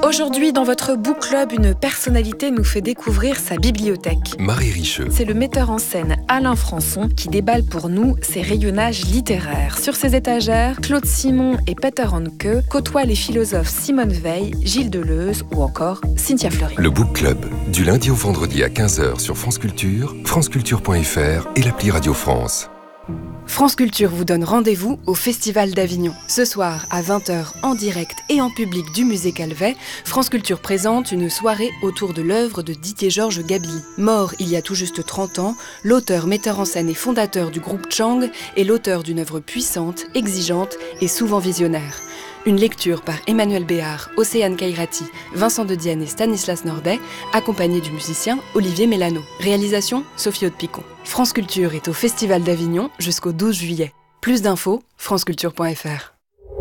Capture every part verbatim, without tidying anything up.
Aujourd'hui, dans votre book club, une personnalité nous fait découvrir sa bibliothèque. Marie Richeux. C'est le metteur en scène Alain Françon qui déballe pour nous ses rayonnages littéraires. Sur ses étagères, Claude Simon et Peter Handke côtoient les philosophes Simone Veil, Gilles Deleuze ou encore Cynthia Fleury. Le book club, du lundi au vendredi à quinze heures sur France Culture, franceculture point f r et l'appli Radio France. France Culture vous donne rendez-vous au Festival d'Avignon. Ce soir, à vingt heures, en direct et en public du musée Calvet, France Culture présente une soirée autour de l'œuvre de Didier-Georges Gabilly. Mort il y a tout juste trente ans, l'auteur, metteur en scène et fondateur du groupe Chang est l'auteur d'une œuvre puissante, exigeante et souvent visionnaire. Une lecture par Emmanuel Béard, Océane Kairati, Vincent de Dienne et Stanislas Nordet, accompagné du musicien Olivier Mélano. Réalisation Sophie Aude-Picon. France Culture est au Festival d'Avignon jusqu'au douze juillet. Plus d'infos, franceculture point f r.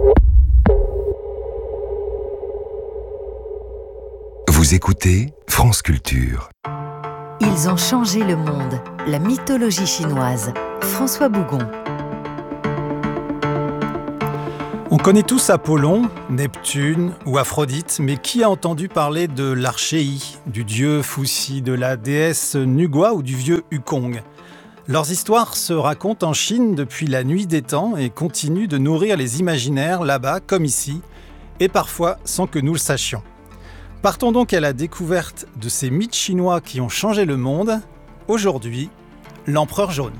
Vous écoutez France Culture. Ils ont changé le monde. La mythologie chinoise. François Bougon. On connaît tous Apollon, Neptune ou Aphrodite, mais qui a entendu parler de l'Archéi, du dieu Fuxi, de la déesse Nugua ou du vieux Wukong ? Leurs histoires se racontent en Chine depuis la nuit des temps et continuent de nourrir les imaginaires là-bas comme ici, et parfois sans que nous le sachions. Partons donc à la découverte de ces mythes chinois qui ont changé le monde. Aujourd'hui, l'empereur jaune.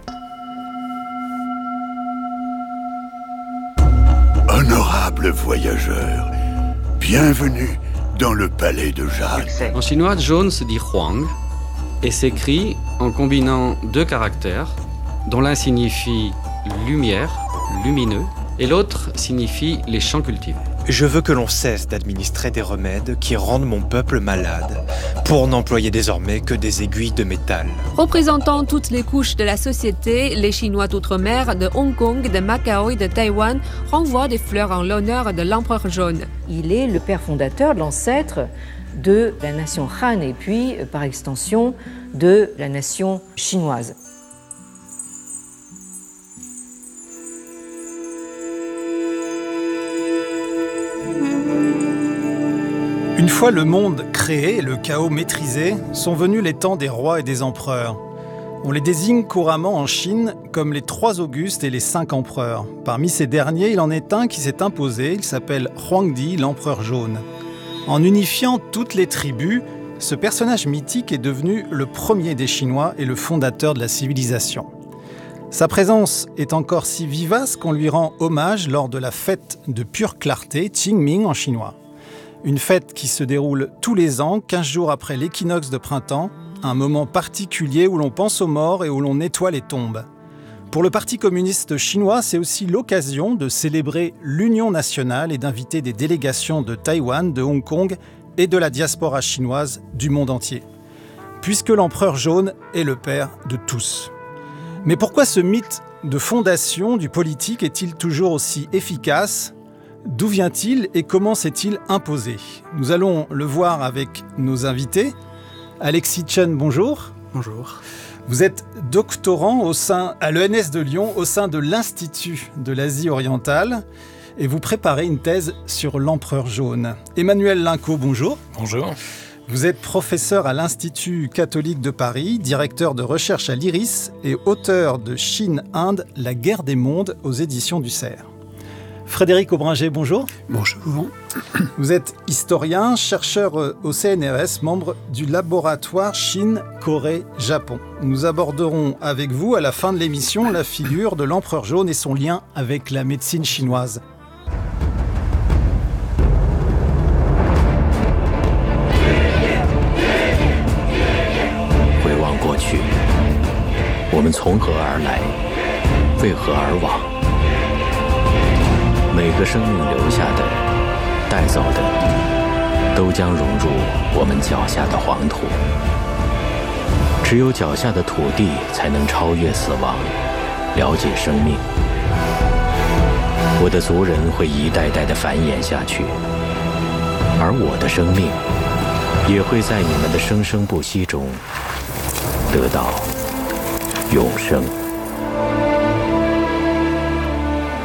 Honorable voyageur, bienvenue dans le palais de Jade. En chinois, jaune se dit Huang et s'écrit en combinant deux caractères dont l'un signifie lumière, lumineux, et l'autre signifie les champs cultivés. Je veux que l'on cesse d'administrer des remèdes qui rendent mon peuple malade, pour n'employer désormais que des aiguilles de métal. Représentant toutes les couches de la société, les Chinois d'outre-mer, de Hong Kong, de Macao et de Taïwan renvoient des fleurs en l'honneur de l'empereur jaune. Il est le père fondateur, l'ancêtre de la nation Han et puis, par extension, de la nation chinoise. Une fois le monde créé et le chaos maîtrisé, sont venus les temps des rois et des empereurs. On les désigne couramment en Chine comme les trois Augustes et les cinq empereurs. Parmi ces derniers, il en est un qui s'est imposé, il s'appelle Huangdi, l'empereur jaune. En unifiant toutes les tribus, ce personnage mythique est devenu le premier des Chinois et le fondateur de la civilisation. Sa présence est encore si vivace qu'on lui rend hommage lors de la fête de pure clarté, Qingming en chinois. Une fête qui se déroule tous les ans, quinze jours après l'équinoxe de printemps, un moment particulier où l'on pense aux morts et où l'on nettoie les tombes. Pour le Parti communiste chinois, c'est aussi l'occasion de célébrer l'union nationale et d'inviter des délégations de Taïwan, de Hong Kong et de la diaspora chinoise du monde entier. Puisque l'empereur jaune est le père de tous. Mais pourquoi ce mythe de fondation du politique est-il toujours aussi efficace ? D'où vient-il et comment s'est-il imposé ? Nous allons le voir avec nos invités. Alexis Chen, bonjour. Bonjour. Vous êtes doctorant au sein, à l'E N S de Lyon au sein de l'Institut de l'Asie orientale et vous préparez une thèse sur l'empereur jaune. Emmanuel Linco, bonjour. Bonjour. Vous êtes professeur à l'Institut catholique de Paris, directeur de recherche à l'I R I S et auteur de Chine-Inde, la guerre des mondes aux éditions du Cerf. Frédéric Aubringer, bonjour. Bonjour. Vous êtes historien, chercheur au C N R S, membre du laboratoire Chine, Corée, Japon. Nous aborderons avec vous, à la fin de l'émission, la figure de l'empereur jaune et son lien avec la médecine chinoise.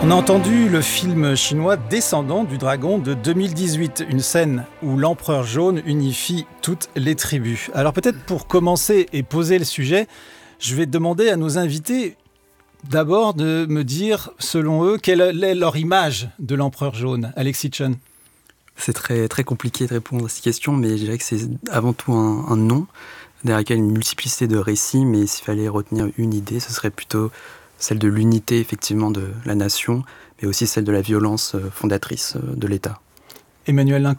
On a entendu le film chinois Descendant du dragon de deux mille dix-huit, une scène où l'empereur jaune unifie toutes les tribus. Alors peut-être pour commencer et poser le sujet, je vais demander à nos invités d'abord de me dire, selon eux, quelle est leur image de l'empereur jaune. Alexis Chen. C'est très, très compliqué de répondre à cette question, mais je dirais que c'est avant tout un, un nom, derrière lequel une multiplicité de récits, mais s'il fallait retenir une idée, ce serait plutôt celle de l'unité effectivement de la nation, mais aussi celle de la violence fondatrice de l'État. Emmanuel Linco ?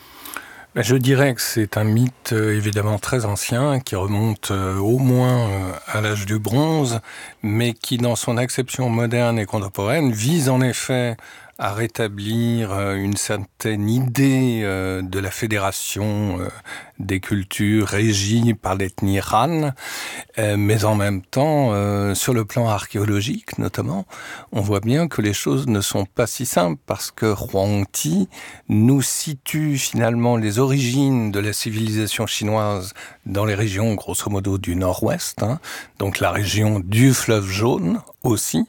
Ben, je dirais que c'est un mythe euh, évidemment très ancien, qui remonte euh, au moins euh, à l'âge du bronze, mais qui dans son acception moderne et contemporaine vise en effet à rétablir euh, une certaine idée euh, de la fédération euh, des cultures régies par l'ethnie Han, euh, mais en même temps, euh, sur le plan archéologique notamment, on voit bien que les choses ne sont pas si simples, parce que Huangti nous situe finalement les origines de la civilisation chinoise dans les régions, grosso modo, du nord-ouest, hein, donc la région du fleuve jaune aussi.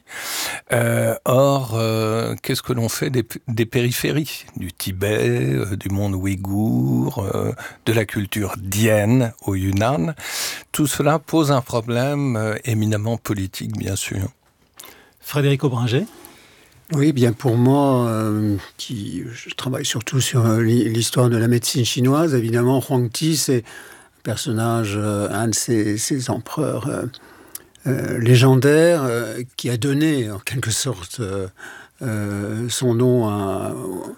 Euh, or, euh, qu'est-ce que l'on fait des, des périphéries, du Tibet, euh, du monde ouïghour, euh, de la culture dienne au Yunnan? Tout cela pose un problème euh, éminemment politique, bien sûr. Frédéric Aubringer. Oui, bien pour moi, euh, qui, je travaille surtout sur euh, l'histoire de la médecine chinoise, évidemment, Huangti, c'est un personnage, euh, un de ces, ces empereurs euh, euh, légendaires, euh, qui a donné, en quelque sorte, euh, euh, son nom à,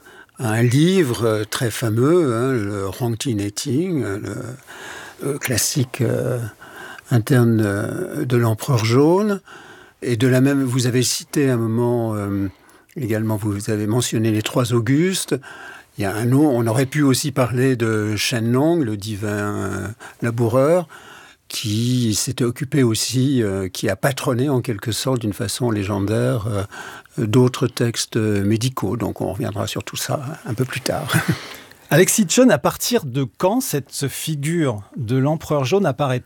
à un livre euh, très fameux, hein, le Huangti Neting, le euh, classique euh, interne euh, de l'empereur jaune. Et de la même, vous avez cité un moment... Euh, Également, vous avez mentionné les trois Augustes. Il y a un nom, on aurait pu aussi parler de Shenlong, le divin euh, laboureur, qui s'était occupé aussi, euh, qui a patronné en quelque sorte d'une façon légendaire euh, d'autres textes médicaux. Donc on reviendra sur tout ça un peu plus tard. Alexis Chen, à partir de quand cette figure de l'empereur jaune apparaît-elle ?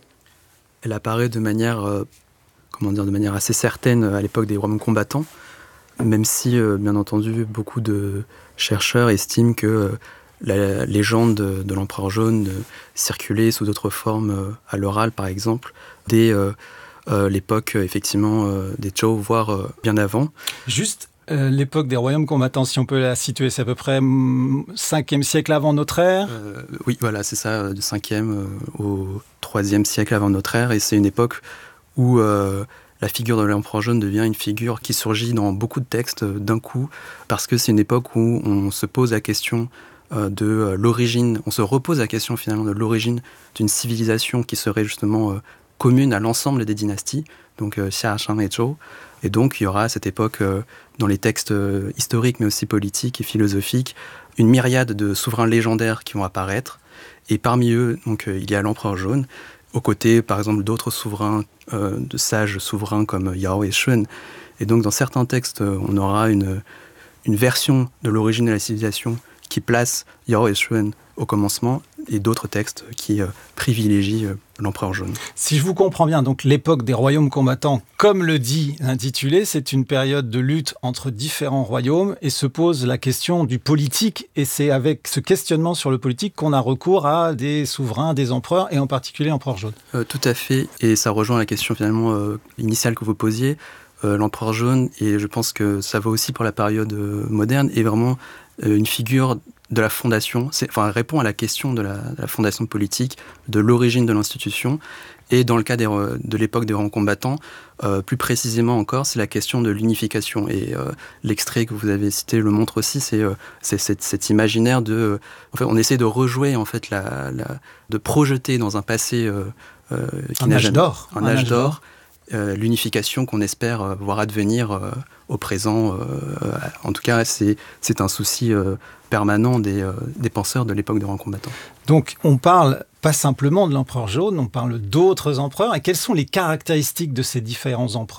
Elle apparaît de manière, euh, comment dire, de manière assez certaine à l'époque des royaumes combattants. Même si, euh, bien entendu, beaucoup de chercheurs estiment que euh, la légende de, de l'empereur jaune euh, circulait sous d'autres formes, euh, à l'oral par exemple, dès euh, euh, l'époque effectivement euh, des Zhou, voire euh, bien avant. Juste euh, l'époque des royaumes combattants, si on peut la situer, c'est à peu près cinquième siècle avant notre ère euh, Oui, voilà, c'est ça, du cinquième euh, au troisième siècle avant notre ère, et c'est une époque où... Euh, la figure de l'empereur jaune devient une figure qui surgit dans beaucoup de textes d'un coup, parce que c'est une époque où on se pose la question de l'origine, on se repose la question finalement de l'origine d'une civilisation qui serait justement commune à l'ensemble des dynasties, donc Xia, Shang et Zhou. Et donc il y aura à cette époque, dans les textes historiques mais aussi politiques et philosophiques, une myriade de souverains légendaires qui vont apparaître. Et parmi eux, donc, il y a l'empereur jaune, aux côtés, par exemple, d'autres souverains, euh, de sages souverains comme Yao et Shun. Et donc, dans certains textes, on aura une, une version de l'origine de la civilisation qui place Yao et Shun au commencement, et d'autres textes qui euh, privilégient euh, l'empereur jaune. Si je vous comprends bien, donc l'époque des royaumes combattants, comme le dit l'intitulé, c'est une période de lutte entre différents royaumes et se pose la question du politique, et c'est avec ce questionnement sur le politique qu'on a recours à des souverains, des empereurs, et en particulier l'empereur jaune. Euh, tout à fait, et ça rejoint la question finalement euh, initiale que vous posiez. Euh, l'empereur jaune, et je pense que ça vaut aussi pour la période euh, moderne, est vraiment euh, une figure de la fondation, c'est, enfin, elle répond à la question de la, de la fondation politique, de l'origine de l'institution, et dans le cas des, de l'époque des royaumes combattants, euh, plus précisément encore, c'est la question de l'unification. Et euh, l'extrait que vous avez cité le montre aussi, c'est, euh, c'est cet, cet imaginaire de... Euh, en fait, on essaie de rejouer, en fait, la, la, de projeter dans un passé... Euh, euh, qui un, âge jamais, d'or. un, un âge d'or. Un âge d'or. Euh, l'unification qu'on espère euh, voir advenir euh, au présent. Euh, euh, en tout cas, c'est, c'est un souci euh, permanent des, euh, des penseurs de l'époque des royaumes combattants. Donc, on parle pas simplement de l'empereur jaune, on parle d'autres empereurs. Et quelles sont les caractéristiques de ces différents empereurs ?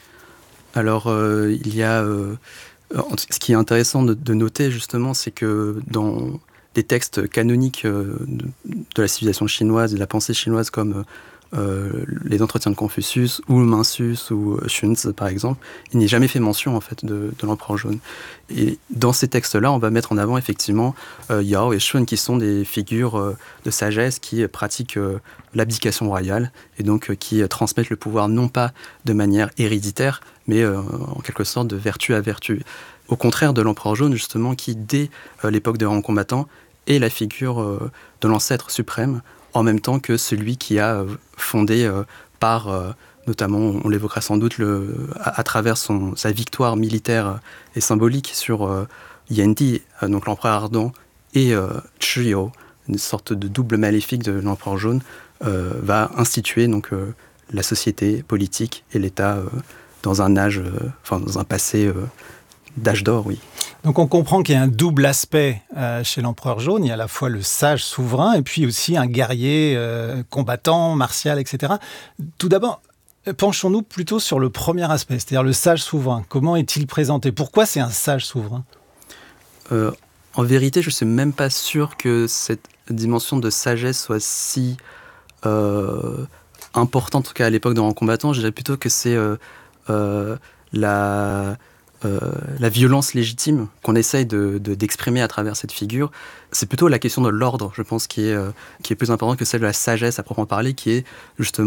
Alors, euh, il y a... Euh, ce qui est intéressant de, de noter, justement, c'est que dans des textes canoniques euh, de, de la civilisation chinoise, de la pensée chinoise, comme euh, les entretiens de Confucius ou Mencius ou Xunzi par exemple, il n'est jamais fait mention en fait de, de l'empereur jaune. Et dans ces textes-là, on va mettre en avant effectivement euh, Yao et Shun qui sont des figures euh, de sagesse qui pratiquent euh, l'abdication royale et donc euh, qui euh, transmettent le pouvoir non pas de manière héréditaire, mais euh, en quelque sorte de vertu à vertu. Au contraire de l'empereur jaune justement qui dès euh, l'époque des grands combattants est la figure euh, de l'ancêtre suprême, en même temps que celui qui a euh, fondé euh, par, euh, notamment, on l'évoquera sans doute, le, à, à travers son, sa victoire militaire et symbolique sur euh, Yendi, euh, donc l'empereur ardent, et euh, Chiyo, une sorte de double maléfique de l'empereur jaune, euh, va instituer donc, euh, la société politique et l'État euh, dans un âge, euh, enfin dans un passé euh, d'âge d'or, oui. Donc on comprend qu'il y a un double aspect euh, chez l'empereur jaune. Il y a à la fois le sage souverain et puis aussi un guerrier euh, combattant, martial, et cetera. Tout d'abord, penchons-nous plutôt sur le premier aspect, c'est-à-dire le sage souverain. Comment est-il présenté ? Pourquoi c'est un sage souverain ? euh, En vérité, je ne suis même pas sûr que cette dimension de sagesse soit si euh, importante, en tout cas à l'époque de Grands Combattants. Je dirais plutôt que c'est euh, euh, la... Euh, la violence légitime qu'on essaye de, de, d'exprimer à travers cette figure, c'est plutôt la question de l'ordre, je pense, qui est, euh, qui est plus importante que celle de la sagesse à proprement parler, qui est justement